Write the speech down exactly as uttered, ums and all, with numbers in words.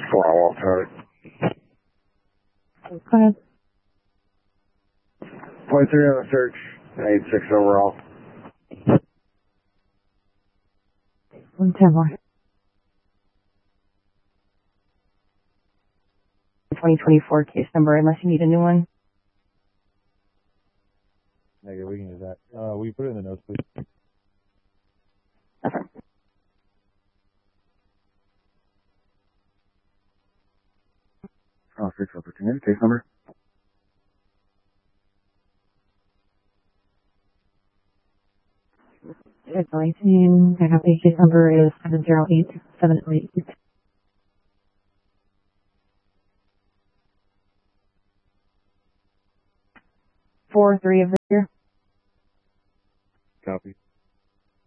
Four on Wall Tower. Go ahead. Point three on the search. Eight six overall. One ten more. twenty twenty-four case number, unless you need a new one. Negative, we can do that. Uh, will you put it in the notes, please? Okay. Oh, six opportunity. Case number. It's nineteen. I have the case number is seven zero eight seven eight. Four three of the year. Copy.